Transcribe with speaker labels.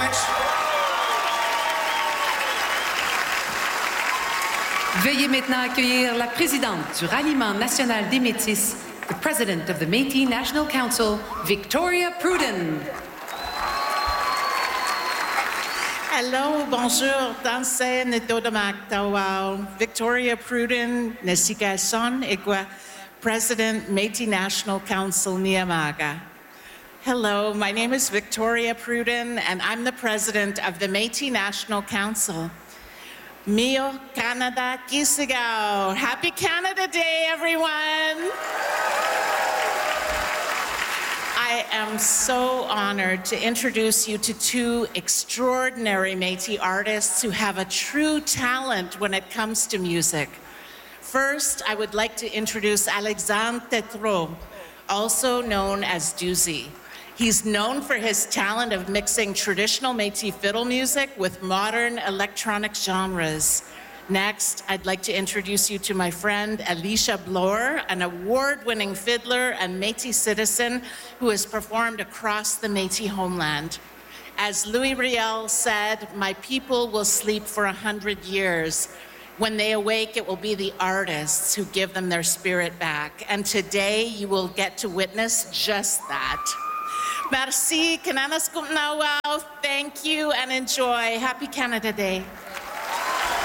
Speaker 1: much.
Speaker 2: Veuillez maintenant accueillir la présidente du Ralliement national des Métis, the president of the Métis National Council, Victoria Pruden.
Speaker 3: Hello, bonjour, danse nitodamak tawao. Victoria Pruden, Nesika Son Igwa, President, Métis National Council, Niamaga. Hello, my name is Victoria Pruden, and I'm the president of the Métis National Council. Mio Canada Kisigao. Happy Canada Day, everyone. I am so honored to introduce you to two extraordinary Métis artists who have a true talent when it comes to music. First, I would like to introduce Alexandre Tétrault, also known as Doozy. He's known for his talent of mixing traditional Métis fiddle music with modern electronic genres. Next, I'd like to introduce you to my friend Alicia Bloor, an award-winning fiddler and Métis citizen who has performed across the Métis homeland. As Louis Riel said, "My people will sleep for 100 years. When they awake, it will be the artists who give them their spirit back." And today, you will get to witness just that. Merci, Kananas Kumnawao. Thank you and enjoy. Happy Canada Day.